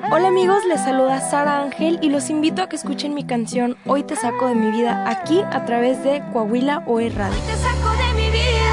Hola amigos, les saluda Sara Ángel y los invito a que escuchen mi canción Hoy te saco de mi vida aquí a través de Coahuila OE Radio. Hoy te saco de mi vida.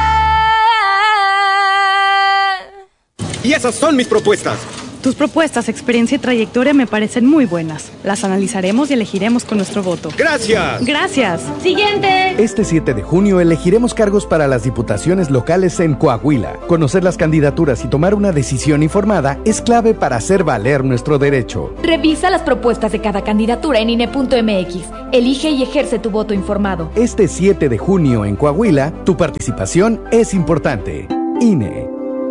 Y esas son mis propuestas. Tus propuestas, experiencia y trayectoria me parecen muy buenas. Las analizaremos y elegiremos con nuestro voto. ¡Gracias! ¡Gracias! Siguiente. Este 7 de junio elegiremos cargos para las diputaciones locales en Coahuila. Conocer las candidaturas y tomar una decisión informada es clave para hacer valer nuestro derecho. Revisa las propuestas de cada candidatura en INE.mx. Elige y ejerce tu voto informado. Este 7 de junio en Coahuila, tu participación es importante. INE.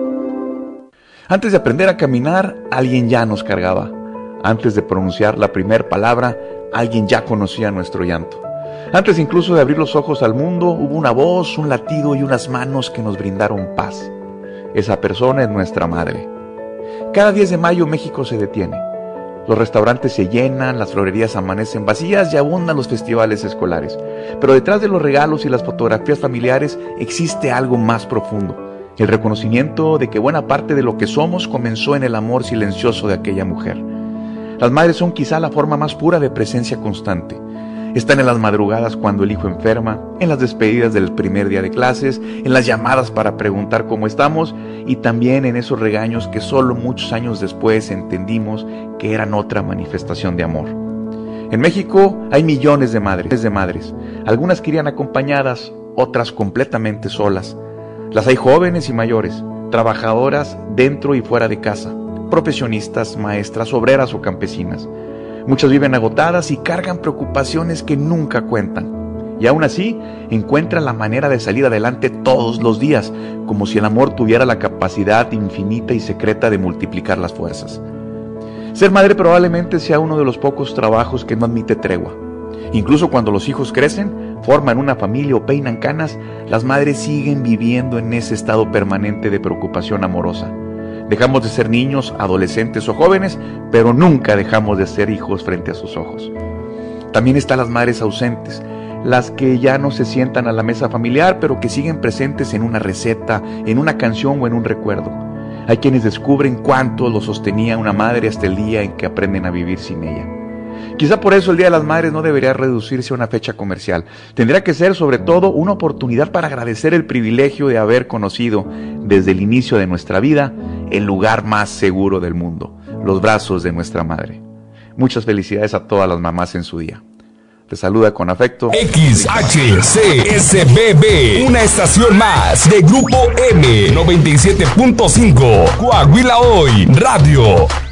Antes de aprender a caminar, alguien ya nos cargaba. Antes de pronunciar la primera palabra, alguien ya conocía nuestro llanto. Antes incluso de abrir los ojos al mundo, hubo una voz, un latido y unas manos que nos brindaron paz. Esa persona es nuestra madre. Cada 10 de mayo México se detiene. Los restaurantes se llenan, las florerías amanecen vacías y abundan los festivales escolares. Pero detrás de los regalos y las fotografías familiares existe algo más profundo. El reconocimiento de que buena parte de lo que somos comenzó en el amor silencioso de aquella mujer. Las madres son quizá la forma más pura de presencia constante. Están en las madrugadas cuando el hijo enferma, en las despedidas del primer día de clases, en las llamadas para preguntar cómo estamos y también en esos regaños que solo muchos años después entendimos que eran otra manifestación de amor. En México hay millones de madres, algunas que irían acompañadas, otras completamente solas. Las hay jóvenes y mayores, trabajadoras dentro y fuera de casa, profesionistas, maestras, obreras o campesinas. Muchas viven agotadas y cargan preocupaciones que nunca cuentan. Y aún así, encuentran la manera de salir adelante todos los días, como si el amor tuviera la capacidad infinita y secreta de multiplicar las fuerzas. Ser madre probablemente sea uno de los pocos trabajos que no admite tregua. Incluso cuando los hijos crecen, forman una familia o peinan canas, las madres siguen viviendo en ese estado permanente de preocupación amorosa. Dejamos de ser niños, adolescentes o jóvenes, pero nunca dejamos de ser hijos frente a sus ojos. También están las madres ausentes, las que ya no se sientan a la mesa familiar, pero que siguen presentes en una receta, en una canción o en un recuerdo. Hay quienes descubren cuánto lo sostenía una madre hasta el día en que aprenden a vivir sin ella. Quizá por eso el Día de las Madres no debería reducirse a una fecha comercial. Tendría que ser, sobre todo, una oportunidad para agradecer el privilegio de haber conocido, desde el inicio de nuestra vida, el lugar más seguro del mundo, los brazos de nuestra madre. Muchas felicidades a todas las mamás en su día. Te saluda con afecto XHCSBB, una estación más de Grupo M 97.5, Coahuila Hoy Radio.